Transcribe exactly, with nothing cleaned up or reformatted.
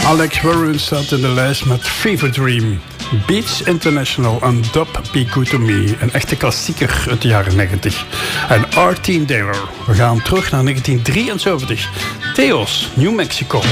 Alex Warren staat in de lijst met Fever Dream. Beats International en Dub Be Good To Me. Een echte klassieker uit de jaren negentig. En Artin Daler. We gaan terug naar negentien drieënzeventig. Teos, New Mexico.